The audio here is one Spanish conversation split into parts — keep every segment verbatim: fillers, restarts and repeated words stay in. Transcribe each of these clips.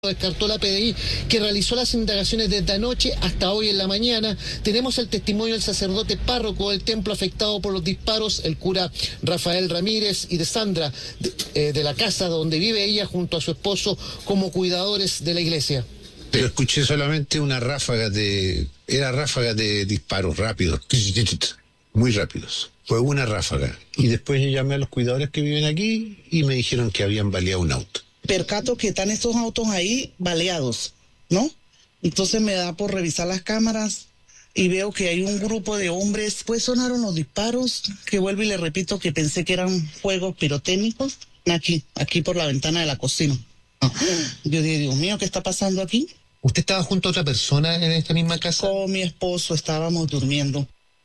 Descartó la P D I, que realizó las indagaciones desde anoche hasta hoy en la mañana. Tenemos el testimonio del sacerdote párroco del templo afectado por los disparos, el cura Rafael Ramírez, y de Sandra, de, eh, de la casa donde vive ella junto a su esposo como cuidadores de la iglesia. Pero escuché solamente una ráfaga de... Era ráfaga de disparos rápidos, muy rápidos. Fue una ráfaga. Y después yo llamé a los cuidadores que viven aquí y me dijeron que habían baleado un auto. Percato que están estos autos ahí baleados, ¿no? Entonces me da por revisar las cámaras y veo que hay un grupo de hombres. Pues sonaron los disparos, que vuelvo y le repito que pensé que eran fuegos pirotécnicos, aquí, aquí por la ventana de la cocina. Yo dije, Dios mío, ¿qué está pasando aquí? ¿Usted estaba junto a otra persona en esta misma casa? Con mi esposo estábamos durmiendo.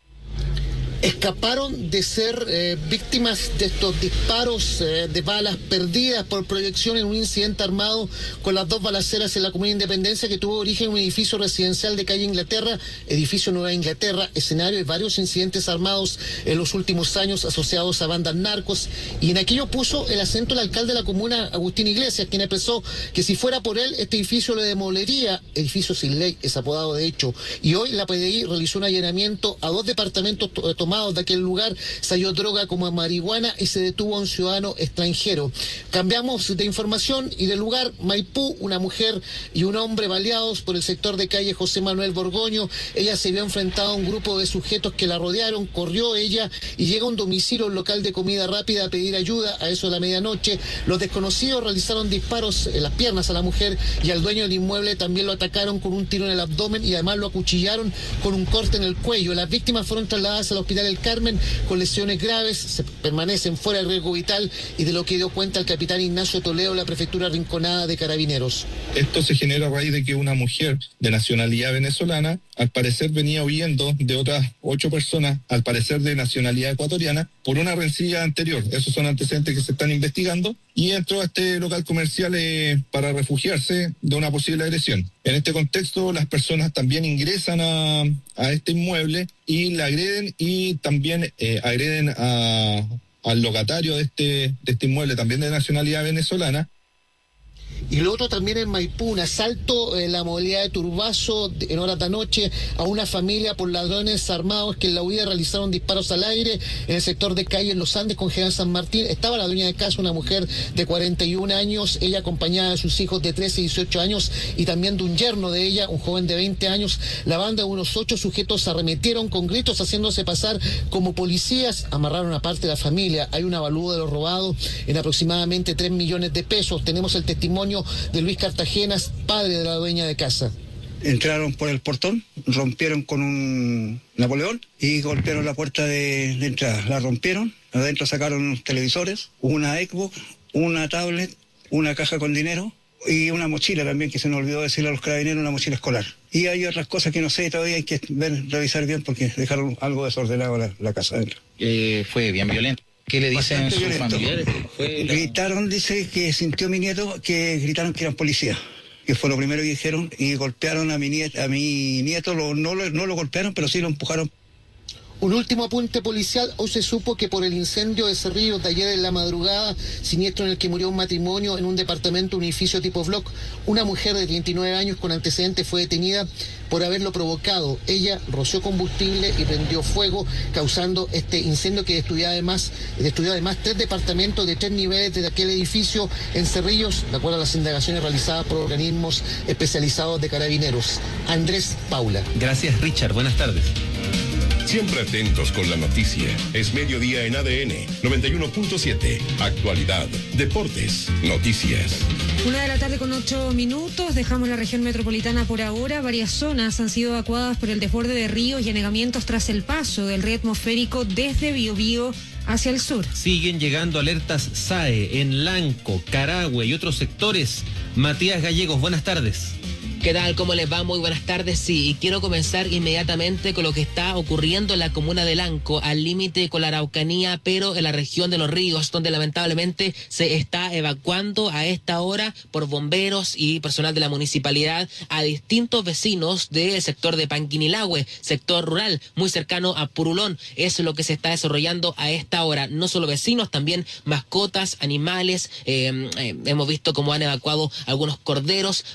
Escaparon de ser eh, víctimas de estos disparos eh, de balas perdidas por proyección en un incidente armado con las dos balaceras en la Comuna de Independencia, que tuvo origen en un edificio residencial de calle Inglaterra, edificio Nueva Inglaterra, escenario de varios incidentes armados en los últimos años asociados a bandas narcos, y en aquello puso el acento el alcalde de la comuna, Agustín Iglesias, quien expresó que si fuera por él, este edificio lo demolería. Edificio sin ley, es apodado de hecho, y hoy la P D I realizó un allanamiento a dos departamentos tomados de aquel lugar. Se halló droga como marihuana y se detuvo a un ciudadano extranjero. Cambiamos de información y de lugar. Maipú, una mujer y un hombre baleados por el sector de calle José Manuel Borgoño. Ella se vio enfrentada a un grupo de sujetos que la rodearon, corrió ella y llega a un domicilio, un local de comida rápida, a pedir ayuda. A eso de la medianoche, los desconocidos realizaron disparos en las piernas a la mujer, y al dueño del inmueble también lo atacaron con un tiro en el abdomen y además lo acuchillaron con un corte en el cuello. Las víctimas fueron trasladadas al hospital El Carmen con lesiones graves, se permanecen fuera de riesgo vital, y de lo que dio cuenta el capitán Ignacio Toledo, la prefectura Rinconada de Carabineros. Esto se genera a raíz de que una mujer de nacionalidad venezolana, al parecer venía huyendo de otras ocho personas, al parecer de nacionalidad ecuatoriana, por una rencilla anterior. Esos son antecedentes que se están investigando, y entró a este local comercial eh, para refugiarse de una posible agresión. En este contexto, las personas también ingresan a, a este inmueble y la agreden, y también eh, agreden a, al locatario de este, de este inmueble, también de nacionalidad venezolana. Y lo otro también en Maipú, un asalto en la modalidad de turbazo en horas de anoche a una familia por ladrones armados que en la huida realizaron disparos al aire en el sector de calle en Los Andes con General San Martín. Estaba la dueña de casa, una mujer de cuarenta y un años, ella acompañada de sus hijos de trece y dieciocho años y también de un yerno de ella, un joven de veinte años. La banda de unos ocho sujetos arremetieron con gritos haciéndose pasar como policías, amarraron a parte de la familia. Hay un avalúo de lo robado en aproximadamente tres millones de pesos. Tenemos el testimonio de Luis Cartagenas, padre de la dueña de casa. Entraron por el portón, rompieron con un Napoleón y golpearon la puerta de, de entrada. La rompieron, adentro sacaron unos televisores, una Xbox, una tablet, una caja con dinero y una mochila también, que se nos olvidó decirle a los carabineros, una mochila escolar. Y hay otras cosas que no sé, todavía hay que ver, revisar bien, porque dejaron algo desordenado la, la casa adentro. Eh, fue bien violento. ¿Qué le dicen sus familiares? Fue la... Gritaron, dice que sintió mi nieto, que gritaron que eran policías, que fue lo primero que dijeron, y golpearon a mi nieto, a mi nieto lo, no, lo, no lo golpearon, pero sí lo empujaron. Un último apunte policial. Hoy se supo que por el incendio de Cerrillos de ayer en la madrugada, siniestro en el que murió un matrimonio en un departamento, un edificio tipo block, una mujer de treinta y nueve años con antecedentes fue detenida por haberlo provocado. Ella roció combustible y prendió fuego, causando este incendio que destruyó además, destruyó además tres departamentos de tres niveles de aquel edificio en Cerrillos, de acuerdo a las indagaciones realizadas por organismos especializados de Carabineros. Andrés Paula. Gracias, Richard. Buenas tardes. Siempre atentos con la noticia. Es mediodía en A D N noventa y uno punto siete. Actualidad, deportes, noticias. Una de la tarde con ocho minutos. Dejamos la región metropolitana por ahora. Varias zonas han sido evacuadas por el desborde de ríos y anegamientos tras el paso del río atmosférico desde Biobío hacia el sur. Siguen llegando alertas S A E en Lanco, Carahue y otros sectores. Matías Gallegos, buenas tardes. ¿Qué tal? ¿Cómo les va? Muy buenas tardes. Sí, y quiero comenzar inmediatamente con lo que está ocurriendo en la comuna de Lanco, al límite con la Araucanía, pero en la región de Los Ríos, donde lamentablemente se está evacuando a esta hora por bomberos y personal de la municipalidad a distintos vecinos del sector de Panquinilahue, sector rural, muy cercano a Purulón. Eso es lo que se está desarrollando a esta hora. No solo vecinos, también mascotas, animales. Eh, eh, hemos visto cómo han evacuado algunos corderos